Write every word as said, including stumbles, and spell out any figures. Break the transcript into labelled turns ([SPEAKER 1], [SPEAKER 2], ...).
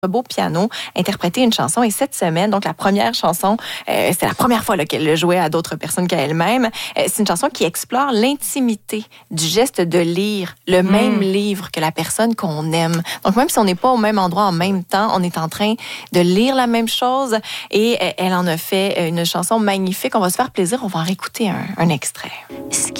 [SPEAKER 1] beau piano, interpréter une chanson. Et cette semaine, donc la première chanson, euh, c'est la première fois là, qu'elle le jouait à d'autres personnes qu'à elle-même. Euh, c'est une chanson qui explore l'intimité du geste de lire le mmh. même livre que la personne qu'on aime. Donc même si on n'est pas au même endroit en même temps, on est en train de lire la même chose. Et euh, elle en a fait une chanson magnifique. On va se faire plaisir. On va en réécouter un, un extrait.